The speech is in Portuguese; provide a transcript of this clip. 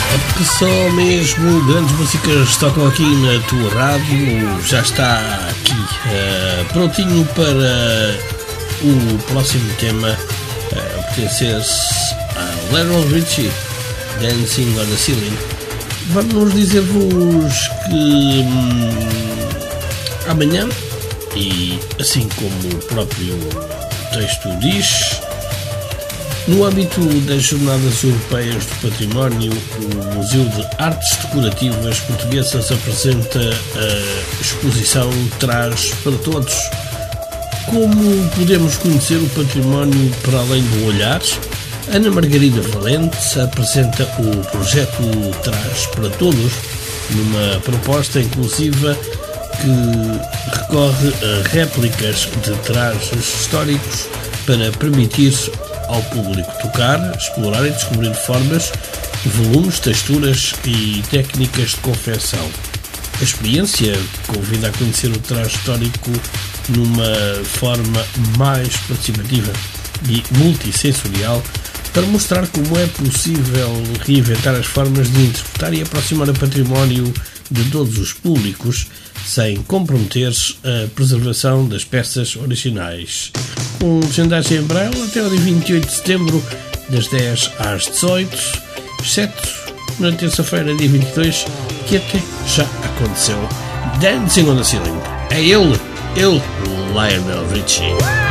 Que só mesmo grandes músicas tocam aqui na tua rádio. Já está aqui prontinho para o próximo tema, pertencer a Lionel Richie, Dancing on the Ceiling. Vamos dizer-vos que amanhã, e assim como o próprio texto diz, no âmbito das Jornadas Europeias do Património, o Museu de Artes Decorativas Portuguesas apresenta a exposição Traz para Todos. Como podemos conhecer o património para além do olhar? Ana Margarida Valente apresenta o projeto Traz para Todos, numa proposta inclusiva que recorre a réplicas de trajes históricos para permitir ao público tocar, explorar e descobrir formas, volumes, texturas e técnicas de confecção. A experiência convida a conhecer o traje histórico numa forma mais participativa e multissensorial, para mostrar como é possível reinventar as formas de interpretar e aproximar o património de todos os públicos, sem comprometer a preservação das peças originais. Com legendagem em braille até ao dia 28 de setembro, das 10 às 18, exceto na terça-feira, dia 22, que até já aconteceu. Dancing on the Ceiling. É ele, Lionel Richie.